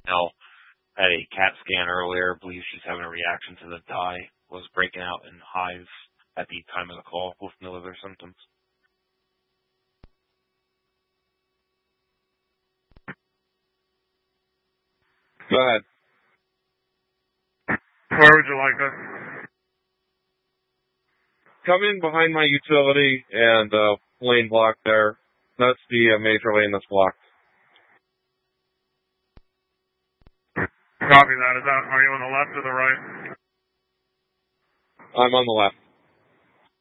Now, had a CAT scan earlier. Believes she's having a reaction to the dye. Was breaking out in hives at the time of the call with no other symptoms. Go ahead. Where would you like us? Come in behind my utility and lane block there. That's the major lane that's blocked. Copy that. Are you on the left or the right? I'm on the left.